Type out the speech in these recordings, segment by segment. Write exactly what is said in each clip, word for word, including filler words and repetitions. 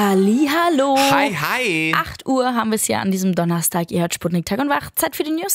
Hallihallo. Hi, hi. acht Uhr haben wir es hier an diesem Donnerstag. Ihr hört Sputnik Tag und Wach. Zeit für die News.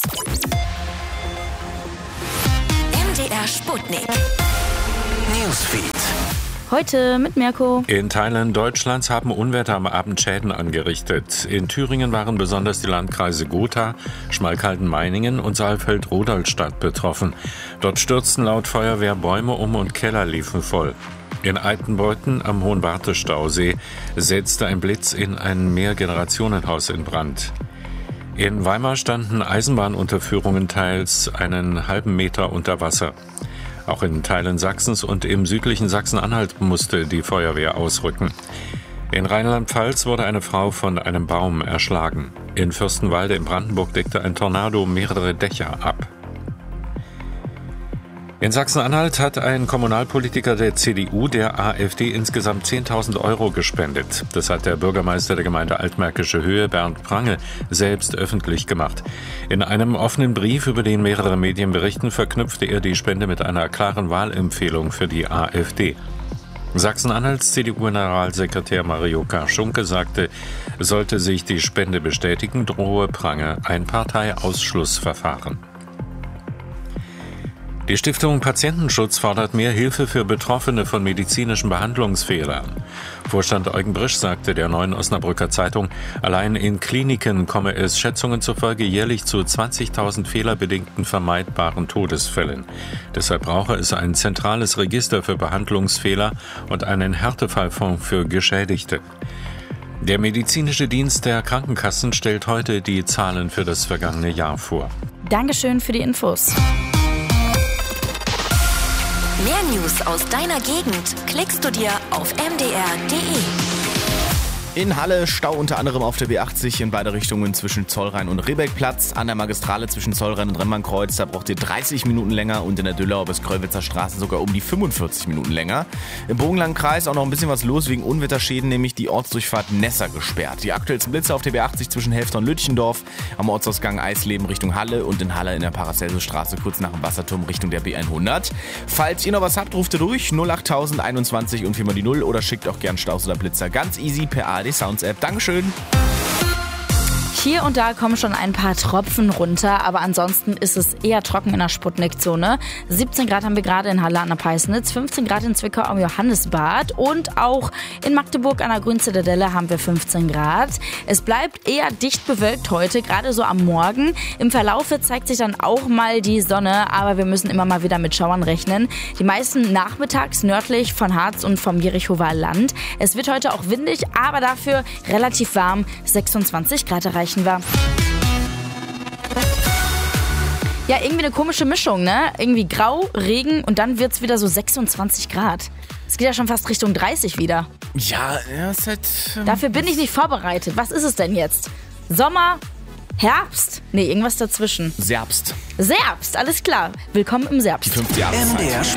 M D R Sputnik Newsfeed. Heute mit Mirko. In Teilen Deutschlands haben Unwetter am Abend Schäden angerichtet. In Thüringen waren besonders die Landkreise Gotha, Schmalkalden-Meiningen und Saalfeld-Rudolstadt betroffen. Dort stürzten laut Feuerwehr Bäume um und Keller liefen voll. In Altenbeuthen am Hohenwarte-Stausee setzte ein Blitz in ein Mehrgenerationenhaus in Brand. In Weimar standen Eisenbahnunterführungen teils einen halben Meter unter Wasser. Auch in Teilen Sachsens und im südlichen Sachsen-Anhalt musste die Feuerwehr ausrücken. In Rheinland-Pfalz wurde eine Frau von einem Baum erschlagen. In Fürstenwalde in Brandenburg deckte ein Tornado mehrere Dächer ab. In Sachsen-Anhalt hat ein Kommunalpolitiker der C D U der AfD insgesamt zehntausend Euro gespendet. Das hat der Bürgermeister der Gemeinde Altmärkische Höhe, Bernd Prange, selbst öffentlich gemacht. In einem offenen Brief, über den mehrere Medien berichten, verknüpfte er die Spende mit einer klaren Wahlempfehlung für die AfD. Sachsen-Anhalts C D U-Generalsekretär Mario Karschunke sagte, sollte sich die Spende bestätigen, drohe Prange ein Parteiausschlussverfahren. Die Stiftung Patientenschutz fordert mehr Hilfe für Betroffene von medizinischen Behandlungsfehlern. Vorstand Eugen Brisch sagte der Neuen Osnabrücker Zeitung, allein in Kliniken komme es Schätzungen zufolge jährlich zu zwanzigtausend fehlerbedingten vermeidbaren Todesfällen. Deshalb brauche es ein zentrales Register für Behandlungsfehler und einen Härtefallfonds für Geschädigte. Der medizinische Dienst der Krankenkassen stellt heute die Zahlen für das vergangene Jahr vor. Dankeschön für die Infos. Mehr News aus deiner Gegend klickst du dir auf m d r punkt d e. In Halle Stau unter anderem auf der B achtzig in beide Richtungen zwischen Zollrhein und Rehbeckplatz. An der Magistrale zwischen Zollrhein und Remmernkreuz, da braucht ihr dreißig Minuten länger und in der Düllau bis Kröwitzer Straße sogar um die fünfundvierzig Minuten länger. Im Bogenlandkreis auch noch ein bisschen was los wegen Unwetterschäden, nämlich die Ortsdurchfahrt Nessa gesperrt. Die aktuellsten Blitze auf der B achtzig zwischen Helfter und Lütchendorf, am Ortsausgang Eisleben Richtung Halle und in Halle in der Paracelsus-Straße kurz nach dem Wasserturm Richtung der B hundert. Falls ihr noch was habt, ruft ihr durch null acht tausend einundzwanzig und viermal die Null oder schickt auch gern Staus oder Blitzer ganz easy per A R D Sounds App. Dankeschön. Hier und da kommen schon ein paar Tropfen runter, aber ansonsten ist es eher trocken in der Sputnik-Zone. siebzehn Grad haben wir gerade in Halle an der Peisnitz, fünfzehn Grad in Zwickau am Johannisbad und auch in Magdeburg an der Grünzitadelle haben wir fünfzehn Grad. Es bleibt eher dicht bewölkt heute, gerade so am Morgen. Im Verlaufe zeigt sich dann auch mal die Sonne, aber wir müssen immer mal wieder mit Schauern rechnen. Die meisten nachmittags nördlich von Harz und vom Jerichower Land. Es wird heute auch windig, aber dafür relativ warm, sechsundzwanzig Grad erreichen wir. Ja, irgendwie eine komische Mischung, ne? Irgendwie grau, Regen und dann wird's wieder so sechsundzwanzig Grad. Es geht ja schon fast Richtung dreißig wieder. Ja, ja, ist halt... Ähm Dafür bin ich nicht vorbereitet. Was ist es denn jetzt? Sommer? Herbst? Nee, irgendwas dazwischen. Serbst. Serbst, alles klar. Willkommen im Serbst. Die fünfte Jahreszeit. M D R